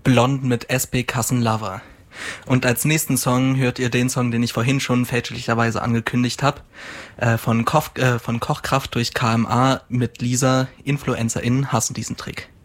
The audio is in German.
Blond mit SB Cousin Lover. Und als nächsten Song hört ihr den Song, den ich vorhin schon fälschlicherweise angekündigt habe, von Kochkraft durch KMA mit Lisa, InfluencerInnen hassen diesen Trick.